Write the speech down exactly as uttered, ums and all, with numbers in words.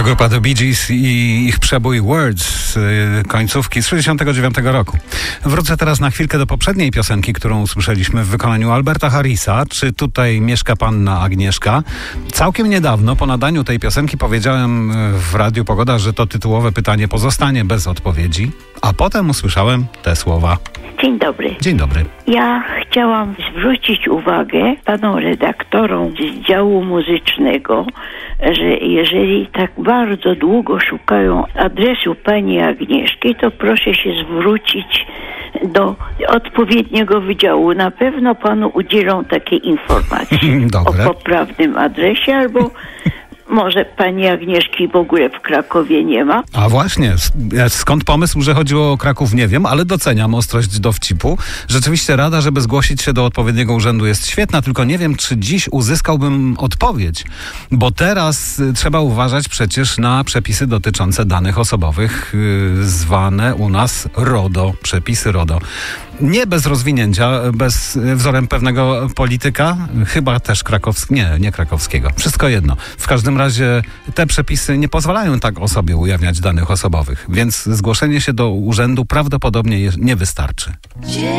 To grupa The Bee Gees i ich przebój Words z końcówki z sześćdziesiątego dziewiątego roku. Wrócę teraz na chwilkę do poprzedniej piosenki, którą usłyszeliśmy w wykonaniu Alberta Harrisa. Czy tutaj mieszka panna Agnieszka? Całkiem niedawno po nadaniu tej piosenki powiedziałem w Radiu Pogoda, że to tytułowe pytanie pozostanie bez odpowiedzi, a potem usłyszałem te słowa. Dzień dobry. Dzień dobry. Ja chciałam zwrócić uwagę panom redaktorom z działu muzycznego, że jeżeli tak bardzo długo szukają adresu pani Agnieszki, to proszę się zwrócić do odpowiedniego wydziału. Na pewno panu udzielą takiej informacji Dobre. o poprawnym adresie, albo może pani Agnieszki w ogóle w Krakowie nie ma. A właśnie, skąd pomysł, że chodziło o Kraków, nie wiem, ale doceniam ostrość dowcipu. Rzeczywiście rada, żeby zgłosić się do odpowiedniego urzędu jest świetna, tylko nie wiem, czy dziś uzyskałbym odpowiedź, bo teraz trzeba uważać przecież na przepisy dotyczące danych osobowych, yy, zwane u nas RODO, przepisy RODO. Nie bez rozwinięcia, bez wzorem pewnego polityka, chyba też krakowskiego, nie, nie krakowskiego, wszystko jedno. W każdym razie te przepisy nie pozwalają tak o sobie ujawniać danych osobowych, więc zgłoszenie się do urzędu prawdopodobnie nie wystarczy.